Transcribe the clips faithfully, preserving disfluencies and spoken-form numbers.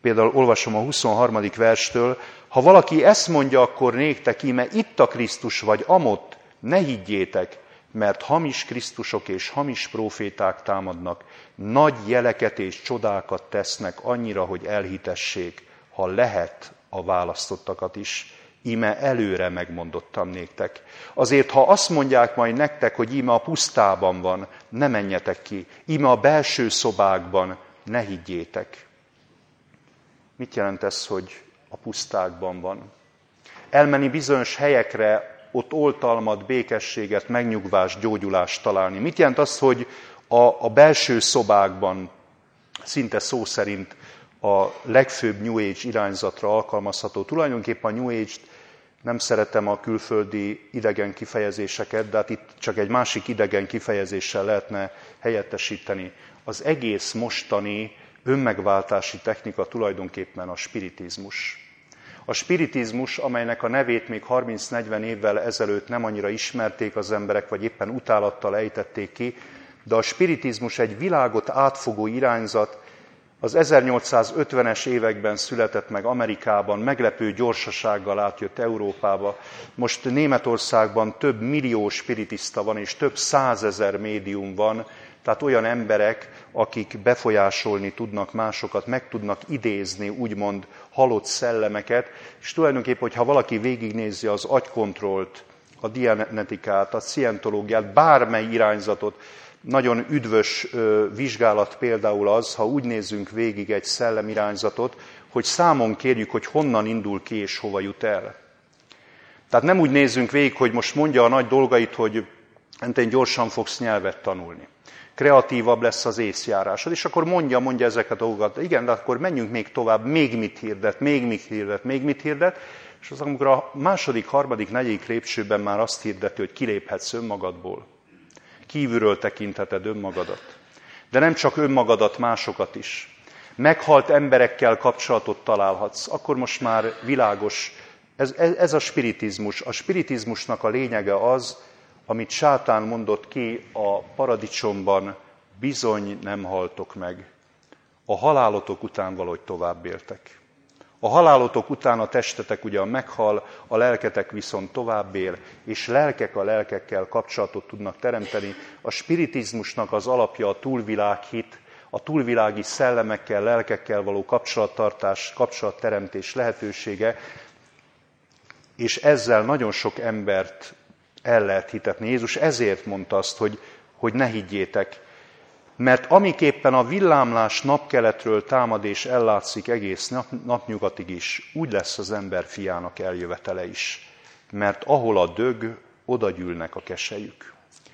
például olvasom a huszonharmadik verstől, ha valaki ezt mondja, akkor néktek, íme itt a Krisztus vagy amott, ne higgyétek, mert hamis Krisztusok és hamis próféták támadnak, nagy jeleket és csodákat tesznek annyira, hogy elhitessék, ha lehet a választottakat is. Íme előre megmondottam néktek. Azért, ha azt mondják majd nektek, hogy íme a pusztában van, ne menjetek ki. Íme a belső szobákban, ne higgyétek. Mit jelent ez, hogy a pusztákban van? Elmenni bizonyos helyekre, ott oltalmat, békességet, megnyugvást, gyógyulást találni. Mit jelent az, hogy a, a belső szobákban, szinte szó szerint a legfőbb New Age irányzatra alkalmazható? Tulajdonképpen a New Age-t nem szeretem a külföldi idegen kifejezéseket, de hát itt csak egy másik idegen kifejezéssel lehetne helyettesíteni. Az egész mostani önmegváltási technika tulajdonképpen a spiritizmus. A spiritizmus, amelynek a nevét még harminc-negyven évvel ezelőtt nem annyira ismerték az emberek, vagy éppen utálattal ejtették ki, de a spiritizmus egy világot átfogó irányzat, az ezernyolcszázötvenes években született meg Amerikában, meglepő gyorsasággal átjött Európába. Most Németországban több millió spiritista van, és több százezer médium van, tehát olyan emberek, akik befolyásolni tudnak másokat, meg tudnak idézni, úgymond halott szellemeket, és tulajdonképpen, hogyha valaki végignézi az agykontrollt, a dianetikát, a scientológiát, bármely irányzatot, nagyon üdvös vizsgálat például az, ha úgy nézzünk végig egy szellemirányzatot, hogy számon kérjük, hogy honnan indul ki és hova jut el. Tehát nem úgy nézzünk végig, hogy most mondja a nagy dolgait, hogy te gyorsan fogsz nyelvet tanulni. Kreatívabb lesz az észjárásod, és akkor mondja, mondja ezeket a dolgokat. Igen, de akkor menjünk még tovább, még mit hirdet, még mit hirdet, még mit hirdet, és az amikor a második, harmadik, negyedik lépcsőben már azt hirdeti, hogy kiléphetsz önmagadból. Kívülről tekintheted önmagadat. De nem csak önmagadat, másokat is. Meghalt emberekkel kapcsolatot találhatsz. Akkor most már világos. Ez, ez a spiritizmus. A spiritizmusnak a lényege az, amit sátán mondott ki a paradicsomban, bizony nem haltok meg. A halálotok után valahogy tovább éltek. A halálotok után a testetek ugyan meghal, a lelketek viszont tovább él, és lelkek a lelkekkel kapcsolatot tudnak teremteni. A spiritizmusnak az alapja a túlvilághit, a túlvilági szellemekkel, lelkekkel való kapcsolattartás, kapcsolatteremtés lehetősége, és ezzel nagyon sok embert el lehet hitetni. Jézus ezért mondta azt, hogy, hogy ne higgyétek, mert amiképpen a villámlás napkeletről támad és ellátszik egész nap, napnyugatig is, úgy lesz az ember fiának eljövetele is. Mert ahol a dög, oda gyűlnek a keselyük.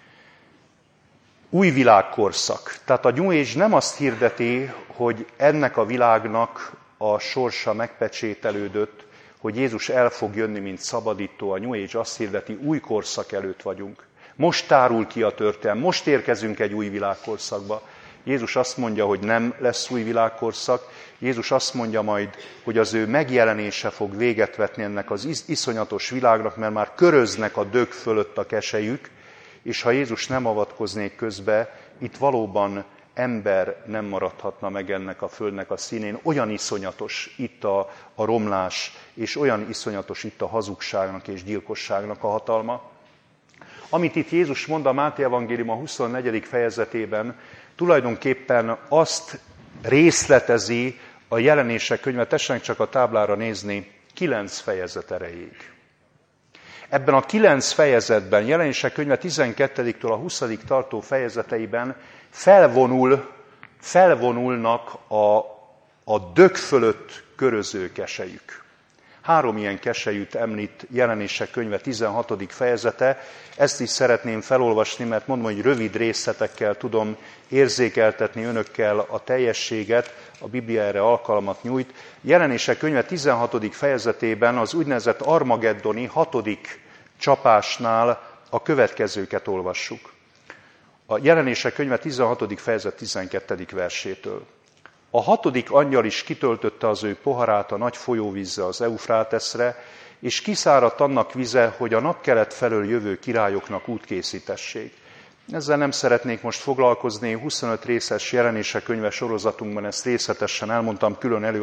Új világkorszak. Tehát a New Age nem azt hirdeti, hogy ennek a világnak a sorsa megpecsételődött, hogy Jézus el fog jönni, mint szabadító. A New Age azt hirdeti, új korszak előtt vagyunk. Most tárul ki a történelem, most érkezünk egy új világkorszakba. Jézus azt mondja, hogy nem lesz új világkorszak. Jézus azt mondja majd, hogy az ő megjelenése fog véget vetni ennek az iszonyatos világnak, mert már köröznek a dög fölött a keselyük, és ha Jézus nem avatkoznék közbe, itt valóban ember nem maradhatna meg ennek a földnek a színén. Olyan iszonyatos itt a, a romlás, és olyan iszonyatos itt a hazugságnak és gyilkosságnak a hatalma. Amit itt Jézus mond a Máté evangélium a huszonnegyedik fejezetében, tulajdonképpen azt részletezi a Jelenések könyve, tessenek csak a táblára nézni, kilenc fejezet erejéig. Ebben a kilenc fejezetben, Jelenések könyve tizenkettediktől a huszadik tartó fejezeteiben felvonul, felvonulnak a, a dög fölött köröző keselyük. Három ilyen keselyűt említ Jelenések könyve tizenhatodik fejezete. Ezt is szeretném felolvasni, mert mondom, hogy rövid részletekkel tudom érzékeltetni önökkel a teljességet, a Biblia erre alkalmat nyújt. Jelenések könyve tizenhatodik fejezetében az úgynevezett armageddoni hatodik csapásnál a következőket olvassuk. A Jelenések könyve tizenhatodik fejezet tizenkettedik versétől. A hatodik angyal is kitöltötte az ő poharát a nagy folyóvízzel az Eufráteszre, és kiszáradt annak vize, hogy a napkelet felől jövő királyoknak út készítessék. Ezzel nem szeretnék most foglalkozni, huszonöt részes Jelenések könyve sorozatunkban ezt részletesen elmondtam külön elő.